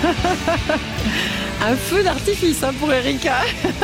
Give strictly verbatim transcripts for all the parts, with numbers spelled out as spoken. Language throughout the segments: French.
Un feu d'artifice hein, pour Erika.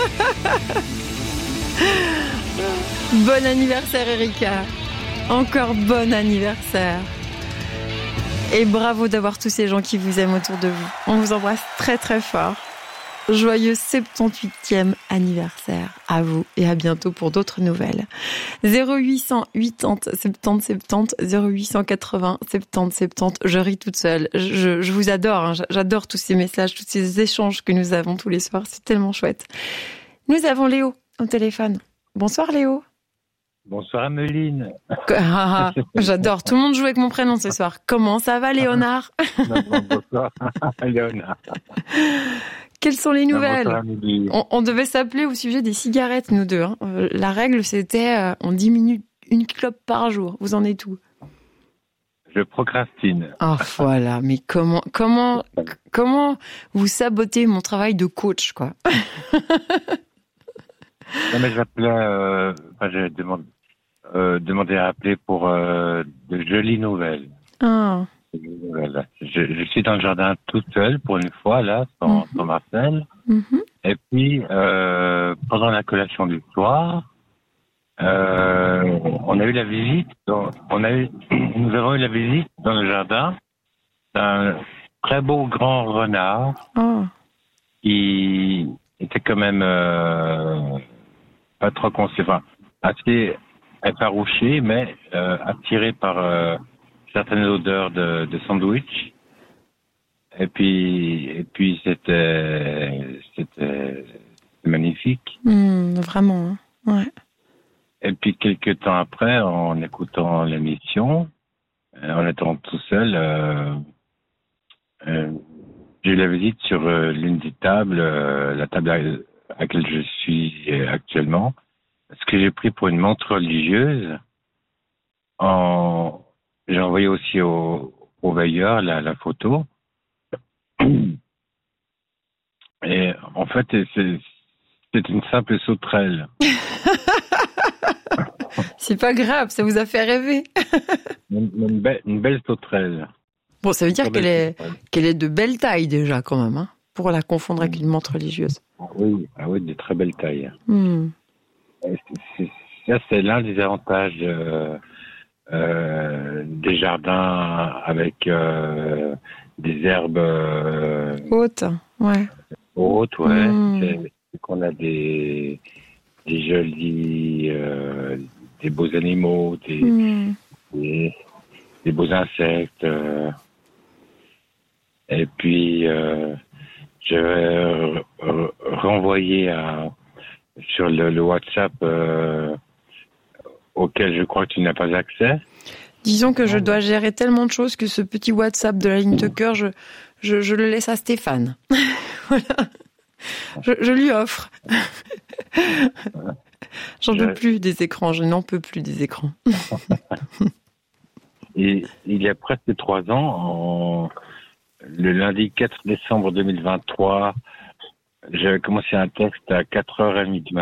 Bon anniversaire Erika. Encore bon anniversaire. Et bravo d'avoir tous ces gens qui vous aiment autour de vous. On vous embrasse très très fort. Joyeux soixante-dix-huitième anniversaire à vous et à bientôt pour d'autres nouvelles. zéro huit cent quatre-vingts soixante-dix soixante-dix, zéro huit cent quatre-vingts soixante-dix soixante-dix. Je ris toute seule. Je, je vous adore. Hein. J'adore tous ces messages, tous ces échanges que nous avons tous les soirs. C'est tellement chouette. Nous avons Léo au téléphone. Bonsoir Léo. Bonsoir Ameline. Ah, j'adore. Tout le monde joue avec mon prénom ce soir. Comment ça va Léonard? Bonsoir Léonard. Quelles sont les nouvelles? on, on devait s'appeler au sujet des cigarettes, nous deux. Hein. Euh, la règle, c'était euh, on diminue une clope par jour. Vous en êtes où? Je procrastine. Ah voilà, mais comment, comment, comment vous sabotez mon travail de coach, quoi? Non mais j'appelais, euh, enfin, j'ai demandé, euh, demandé à appeler pour euh, de jolies nouvelles. Ah. Voilà. Je, je suis dans le jardin tout seul pour une fois là, sans, mm-hmm. sans Marcel. Mm-hmm. Et puis euh, pendant la collation du soir, euh, on a eu la visite. Dans, on a eu, nous avons eu la visite dans le jardin d'un très beau grand renard oh. qui était quand même euh, pas trop conscient, enfin, assez effarouché, mais euh, attiré par euh, certaines odeurs de, de sandwich. Et puis, et puis c'était, c'était magnifique. Mmh, vraiment, hein. Ouais. Et puis quelques temps après, en écoutant l'émission, en étant tout seul, euh, euh, j'ai eu la visite sur euh, l'une des tables, euh, la table à, à laquelle je suis actuellement, ce que j'ai pris pour une montre religieuse. En J'ai envoyé aussi au, au veilleur la, la photo. Et en fait, c'est, c'est une simple sauterelle. C'est pas grave, ça vous a fait rêver. une, une, belle, une belle sauterelle. Bon, ça veut dire qu'elle est, qu'elle est de belle taille déjà quand même, hein, pour la confondre avec une montre religieuse. Oui, ah oui, de très belle taille. Mm. C'est, c'est, ça, c'est l'un des avantages euh, Euh, des jardins avec euh, des herbes euh, hautes, ouais. Hautes, ouais. Mmh. C'est, c'est qu'on a des des jolis, euh, des beaux animaux, des mmh. des, des beaux insectes. Euh, et puis euh, je vais re- renvoyer à sur le, le WhatsApp. Euh, auquel je crois que tu n'as pas accès. Disons que je dois gérer tellement de choses que ce petit WhatsApp de la ligne de cœur, je, je, je le laisse à Stéphane. Voilà. Je, je lui offre. J'en peux plus des écrans, je n'en peux plus des écrans. Et il y a presque trois ans, en, le lundi quatre décembre deux mille vingt-trois, j'avais commencé un texte à quatre heures trente du matin.